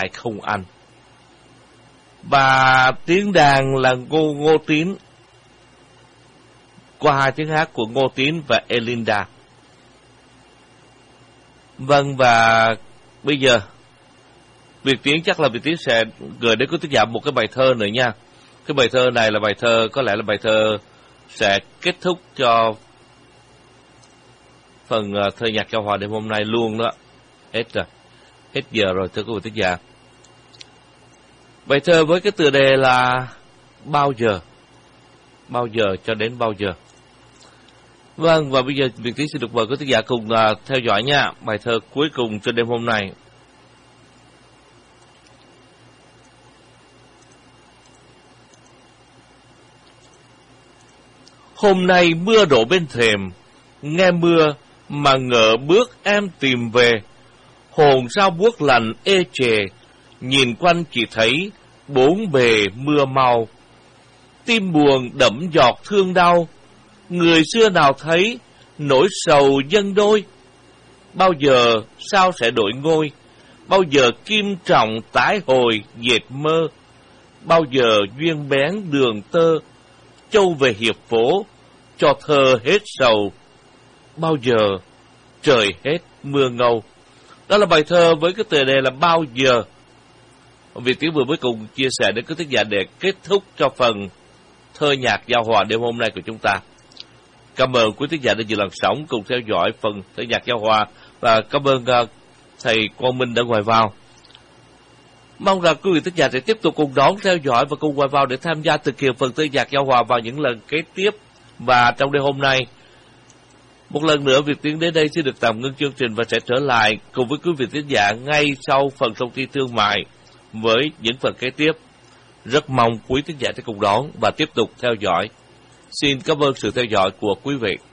lại không anh. Và tiếng đàn là Ngô Tín, qua hai tiếng hát của Ngô Tín và Elinda. Vâng, và bây giờ Việt Tiến chắc là Việt Tiến sẽ gửi đến quý thính giả một cái bài thơ nữa nha. Cái bài thơ này là bài thơ, có lẽ là bài thơ sẽ kết thúc cho phần thơ nhạc giao hòa đêm hôm nay luôn đó. Hết rồi, hết giờ rồi thưa quý vị thính giả. Bài thơ với cái tựa đề là bao giờ cho đến bao giờ. Vâng, và bây giờ Việt Tiến xin được mời quý thính giả cùng theo dõi nha. Bài thơ cuối cùng cho đêm hôm nay. Hôm nay mưa đổ bên thềm, nghe mưa mà ngỡ bước em tìm về. Hồn sao buốt lạnh ê chề, nhìn quanh chỉ thấy bốn bề mưa mau. Tim buồn đẫm giọt thương đau, người xưa nào thấy nỗi sầu dâng đôi. Bao giờ sao sẽ đổi ngôi, bao giờ kim trọng tái hồi dệt mơ. Bao giờ duyên bén đường tơ, châu về hiệp phố cho thơ hết sầu. Bao giờ trời hết mưa ngâu. Đó là bài thơ với cái tựa đề là bao giờ. Việt Tiến vừa mới cùng chia sẻ đến quý thính giả để kết thúc cho phần thơ nhạc giao hòa đêm hôm nay của chúng ta. Cảm ơn quý thính giả đã dự làn sóng cùng theo dõi phần thơ nhạc giao hòa, và cảm ơn thầy Quang Minh đã gọi vào. Mong rằng quý vị thính giả sẽ tiếp tục cùng đón theo dõi và cùng gọi vào để tham gia thực hiện phần thơ nhạc giao hòa vào những lần kế tiếp. Và trong đêm hôm nay, một lần nữa Việt Tiến đến đây sẽ được tạm ngưng chương trình và sẽ trở lại cùng với quý vị thính giả ngay sau phần thông tin thương mại với những phần kế tiếp. Rất mong quý thính giả sẽ cùng đón và tiếp tục theo dõi. Xin cảm ơn sự theo dõi của quý vị.